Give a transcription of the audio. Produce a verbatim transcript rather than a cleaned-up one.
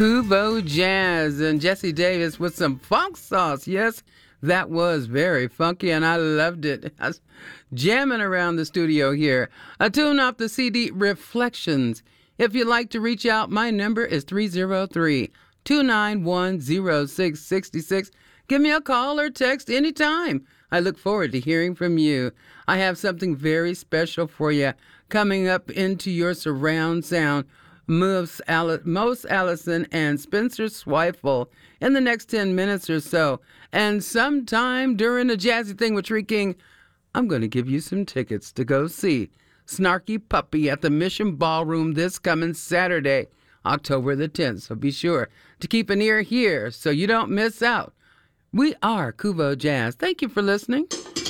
Kubo Jazz and Jesse Davis with some funk sauce. Yes, that was very funky and I loved it. I was jamming around the studio here. A tune off the C D Reflections. If you'd like to reach out, my number is three oh three, two nine one, oh six six six. Give me a call or text anytime. I look forward to hearing from you. I have something very special for you coming up into your surround sound. Mos Allison and Spencer Swifle in the next ten minutes or so. And sometime during the Jazzy Thing with Tree King, I'm going to give you some tickets to go see Snarky Puppy at the Mission Ballroom this coming Saturday, October the tenth. So be sure to keep an ear here so you don't miss out. We are Kubo Jazz. Thank you for listening.